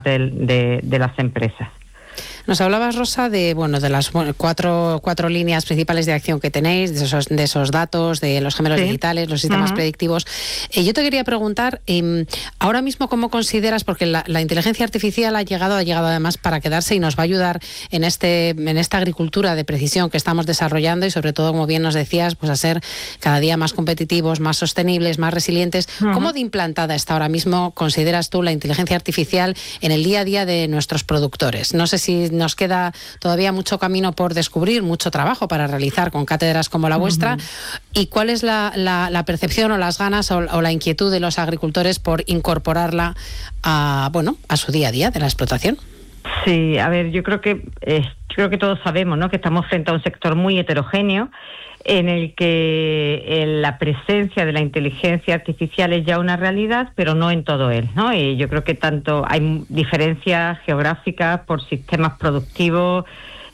de las empresas. Nos hablabas, Rosa, de las cuatro líneas principales de acción que tenéis, de esos datos, de los gemelos digitales, los sistemas predictivos. Yo te quería preguntar, ahora mismo, ¿cómo consideras? Porque la inteligencia artificial ha llegado además para quedarse y nos va a ayudar en esta agricultura de precisión que estamos desarrollando y, sobre todo, como bien nos decías, pues a ser cada día más competitivos, más sostenibles, más resilientes. ¿Cómo de implantada está ahora mismo, consideras tú, la inteligencia artificial en el día a día de nuestros productores? No sé si nos queda todavía mucho camino por descubrir, mucho trabajo para realizar con cátedras como la vuestra. ¿Y cuál es la percepción o las ganas o la inquietud de los agricultores por incorporarla a su día a día de la explotación? Sí, a ver, yo creo que todos sabemos, ¿no?, que estamos frente a un sector muy heterogéneo, en el que la presencia de la inteligencia artificial es ya una realidad, pero no en todo él, ¿no? Y yo creo que tanto hay diferencias geográficas por sistemas productivos,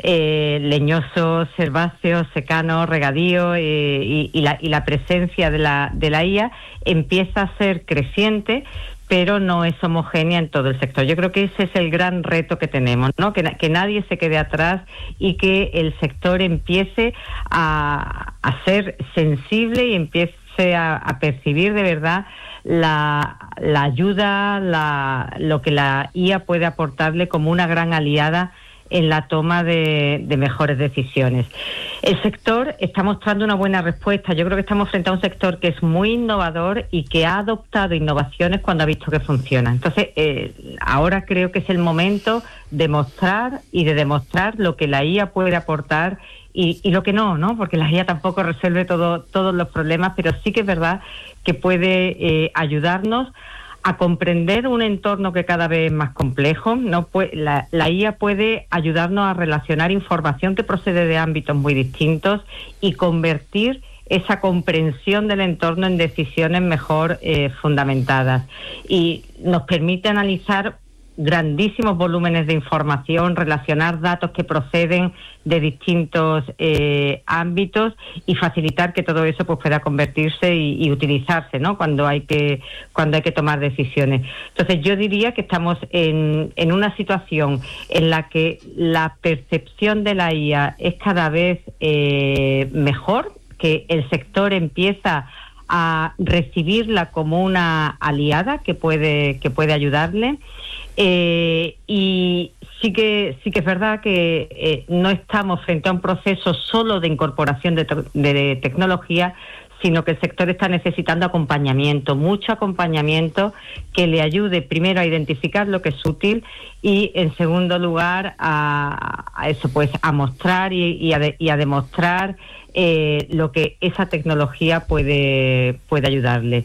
leñosos, herbáceos, secanos, regadío, y la presencia de la IA empieza a ser creciente, pero no es homogénea en todo el sector. Yo creo que ese es el gran reto que tenemos, ¿no? Que nadie se quede atrás y que el sector empiece a ser sensible y empiece a percibir de verdad la ayuda, lo que la IA puede aportarle como una gran aliada en la toma de mejores decisiones. El sector está mostrando una buena respuesta. Yo creo que estamos frente a un sector que es muy innovador y que ha adoptado innovaciones cuando ha visto que funcionan. Entonces, ahora creo que es el momento de mostrar y de demostrar lo que la IA puede aportar y lo que no, porque la IA tampoco resuelve todos los problemas, pero sí que es verdad que puede ayudarnos a comprender un entorno que cada vez es más complejo, ¿no? La IA puede ayudarnos a relacionar información que procede de ámbitos muy distintos y convertir esa comprensión del entorno en decisiones mejor fundamentadas. Y nos permite analizar grandísimos volúmenes de información, relacionar datos que proceden de distintos ámbitos y facilitar que todo eso pues pueda convertirse y utilizarse, ¿no?, cuando hay que tomar decisiones. Entonces yo diría que estamos en una situación en la que la percepción de la IA es cada vez mejor, que el sector empieza a recibirla como una aliada que puede ayudarle. Y sí que es verdad que no estamos frente a un proceso solo de incorporación de tecnología, sino que el sector está necesitando acompañamiento, mucho acompañamiento que le ayude primero a identificar lo que es útil y en segundo lugar a eso, pues a mostrar y a demostrar lo que esa tecnología puede ayudarle.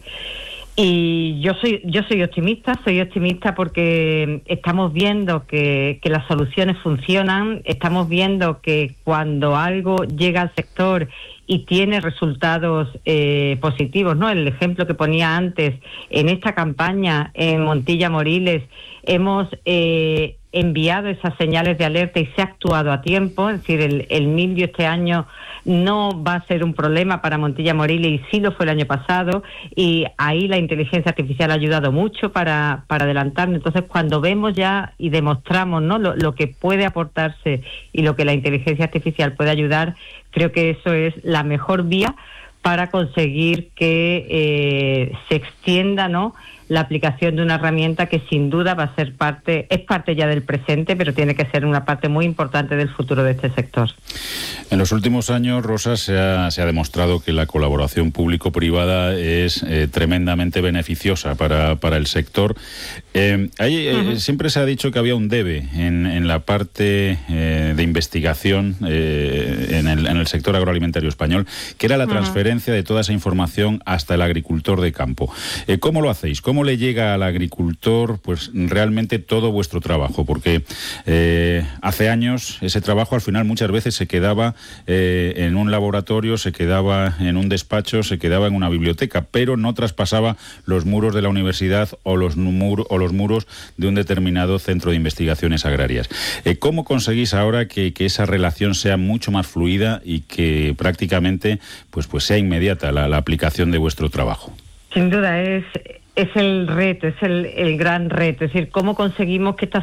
Y yo soy optimista porque estamos viendo que las soluciones funcionan, estamos viendo que cuando algo llega al sector y tiene resultados positivos, ¿no? El ejemplo que ponía antes, en esta campaña en Montilla Moriles hemos enviado esas señales de alerta y se ha actuado a tiempo, es decir, el mildio este año no va a ser un problema para Montilla Moriles y sí lo fue el año pasado, y ahí la inteligencia artificial ha ayudado mucho para adelantarnos. Entonces, cuando vemos ya y demostramos, ¿no?, lo que puede aportarse y lo que la inteligencia artificial puede ayudar, creo que eso es la mejor vía para conseguir que se extienda, ¿no?, la aplicación de una herramienta que sin duda va a ser es parte ya del presente, pero tiene que ser una parte muy importante del futuro de este sector. En los últimos años, Rosa, se ha demostrado que la colaboración público-privada es tremendamente beneficiosa para el sector. Siempre se ha dicho que había un debe en la parte de investigación en el sector agroalimentario español, que era la transferencia de toda esa información hasta el agricultor de campo. ¿Cómo lo hacéis? ¿Cómo le llega al agricultor pues realmente todo vuestro trabajo? Porque hace años ese trabajo al final muchas veces se quedaba en un laboratorio, se quedaba en un despacho, se quedaba en una biblioteca, pero no traspasaba los muros de la universidad o los muros de un determinado centro de investigaciones agrarias. ¿Cómo conseguís ahora que esa relación sea mucho más fluida y que prácticamente pues sea inmediata la aplicación de vuestro trabajo? Sin duda es el reto, es el gran reto, es decir, cómo conseguimos que esta